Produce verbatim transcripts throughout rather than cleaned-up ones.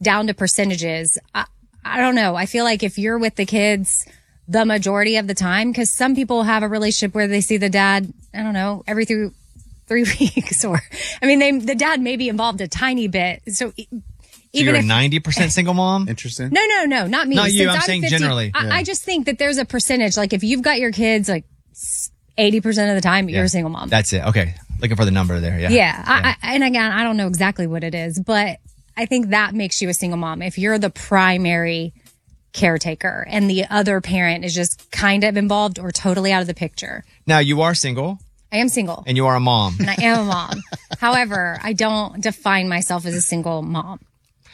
down to percentages, I, I don't know. I feel like if you're with the kids the majority of the time, because some people have a relationship where they see the dad, I don't know, every through three weeks, or I mean, they the dad may be involved a tiny bit. So. So Even you're if, a ninety percent single mom? Interesting. No, no, no, not me. Not you, Since I'm, I'm saying fifty, generally. I, Yeah. I just think that there's a percentage. Like if you've got your kids, like eighty percent of the time, Yeah. you're a single mom. That's it. Okay. Looking for the number there. Yeah. Yeah. I, I, and again, I don't know exactly what it is, but I think that makes you a single mom. If you're the primary caretaker and the other parent is just kind of involved or totally out of the picture. Now, you are single. I am single. And you are a mom. And I am a mom. However, I don't define myself as a single mom.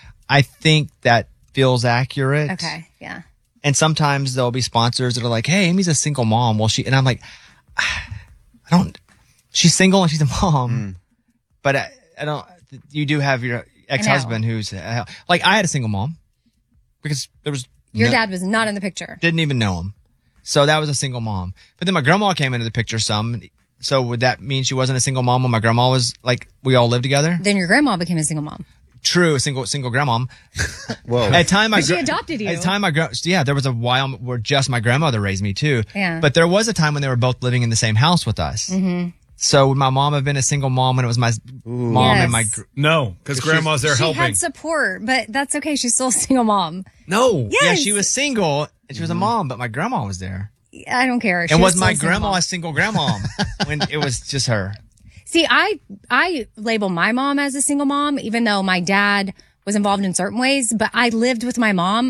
I think that feels accurate. Okay. Yeah. And sometimes there'll be sponsors that are like, hey, Amy's a single mom. Well, she, and I'm like, I don't, she's single and she's a mom. Mm. But I, I don't, you do have your ex-husband who's, uh, like, I had a single mom because there was, Your no, dad was not in the picture. didn't even know him. So that was a single mom. But then my grandma came into the picture some. So would that mean she wasn't a single mom when my grandma was like, we all lived together? Then your grandma became a single mom. True, a single single grandma. Whoa. At time my But she gra- adopted you. At time my gra- yeah, there was a while where just my grandmother raised me too. Yeah. But there was a time when they were both living in the same house with us. Mm-hmm. So would my mom have been a single mom when it was my mom Yes. and my gr- No, because grandma's there She helping. had support, but that's okay. She's still a single mom. No. Yeah, Yes. she was single and she was a mom, but my grandma was there. I don't care. She and was still my a single grandma mom. a single grandma when it was just her? See, I I label my mom as a single mom, even though my dad was involved in certain ways, but I lived with my mom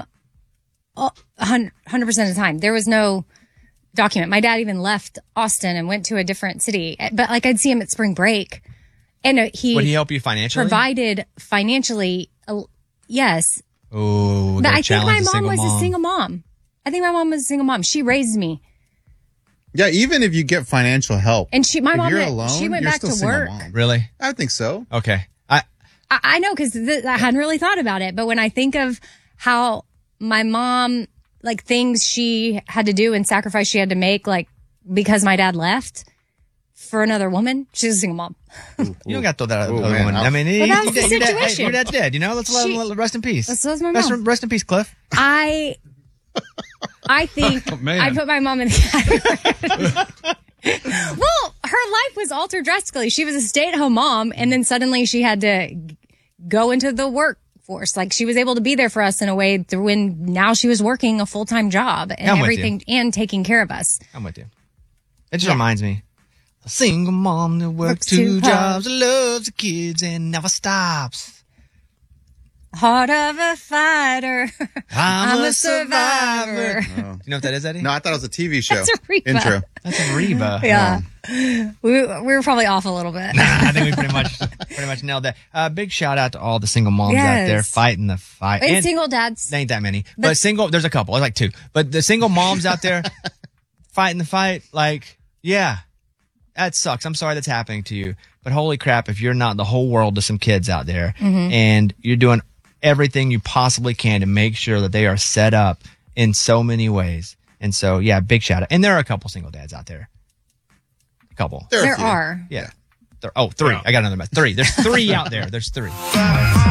one hundred percent of the time. There was no document. My dad even left Austin and went to a different city, but like I'd see him at spring break, and uh, he Would he help you financially? provided financially. Uh, yes, Oh, but I think my mom was a single mom. I think my mom was a single mom. She raised me, Yeah, even if you get financial help, and she my if mom you're went- alone, she went you're back still to single work. mom. Really? I would think so. Okay. I I, I know because th- I hadn't really thought about it, but when I think of how my mom, like things she had to do and sacrifice she had to make, like because my dad left for another woman, she's a single mom. you don't got to throw that Ooh, other man, woman. I I'll- mean, Well, that was your the dad- your dad- hey, situation. your dad's dead. You know, let's let She- him rest in peace. That's- that's my rest, mom. rest in peace, Cliff. I, I think man. I put my mom in the category. Well, her life was altered drastically. She was a stay-at-home mom, and then suddenly she had to g- go into the workforce. Like she was able to be there for us in a way through when now she was working a full-time job and I'm with everything and taking care of us. I'm with you. It just Yeah. reminds me. A single mom that works Works two too hard. jobs, loves the kids, and never stops. Heart of a fighter. I'm, I'm a a survivor. survivor. Do you know what that is, Eddie? No, I thought it was a T V show. That's a Reba. intro. That's Reba. Yeah. We, we were probably off a little bit. I think we pretty much pretty much nailed that. Uh, big shout out to all the single moms out there Yes. fighting the fight. And single dads. There ain't that many, but single. There's a couple. There's like two, but the single moms out there fighting the fight. Like, yeah, that sucks. I'm sorry that's happening to you, but holy crap, if you're not the whole world to some kids out there, Mm-hmm. and you're doing everything you possibly can to make sure that they are set up in so many ways. And so, yeah, big shout out. And there are a couple single dads out there. A couple. There, are a There few. are. Yeah. There, oh, three. I got another mess. Three. There's three out there. There's three.